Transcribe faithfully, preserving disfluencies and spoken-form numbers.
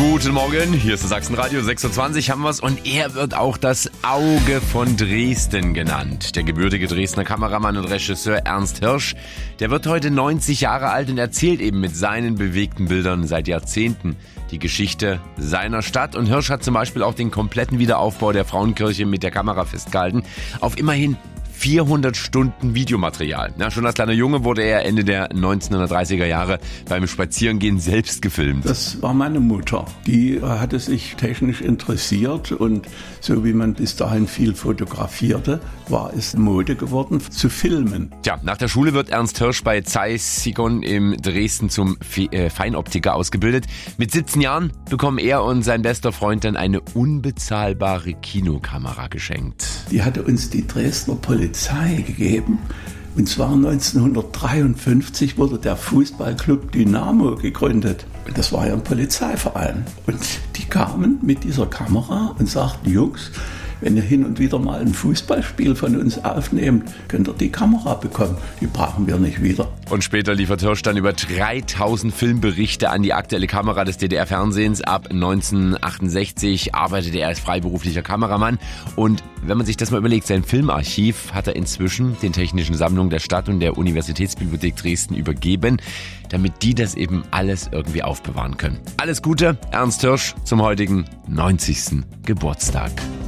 Guten Morgen, hier ist das Sachsenradio sechsundzwanzig, haben wir's, und er wird auch das Auge von Dresden genannt. Der gebürtige Dresdner Kameramann und Regisseur Ernst Hirsch, der wird heute neunzig Jahre alt und erzählt eben mit seinen bewegten Bildern seit Jahrzehnten die Geschichte seiner Stadt. Und Hirsch hat zum Beispiel auch den kompletten Wiederaufbau der Frauenkirche mit der Kamera festgehalten, auf immerhin vierhundert Stunden Videomaterial. Na, schon als kleiner Junge wurde er Ende der neunzehnhundertdreißiger Jahre beim Spazierengehen selbst gefilmt. Das war meine Mutter. Die hatte sich technisch interessiert und so wie man bis dahin viel fotografierte, war es Mode geworden zu filmen. Tja, nach der Schule wird Ernst Hirsch bei Zeiss Sigon in Dresden zum Feinoptiker ausgebildet. Mit siebzehn Jahren bekommen er und sein bester Freund dann eine unbezahlbare Kinokamera geschenkt. Die hatte uns die Dresdner Polizei gegeben. Und zwar neunzehnhundertdreiundfünfzig wurde der Fußballclub Dynamo gegründet. Und das war ja ein Polizeiverein. Und die kamen mit dieser Kamera und sagten, Jungs, wenn ihr hin und wieder mal ein Fußballspiel von uns aufnehmt, könnt ihr die Kamera bekommen. Die brauchen wir nicht wieder. Und später liefert Hirsch dann über dreitausend Filmberichte an die aktuelle Kamera des D D R-Fernsehens. Ab neunzehnhundertachtundsechzig arbeitete er als freiberuflicher Kameramann. Und wenn man sich das mal überlegt, sein Filmarchiv hat er inzwischen den Technischen Sammlungen der Stadt und der Universitätsbibliothek Dresden übergeben, damit die das eben alles irgendwie aufbewahren können. Alles Gute, Ernst Hirsch, zum heutigen neunzigsten Geburtstag.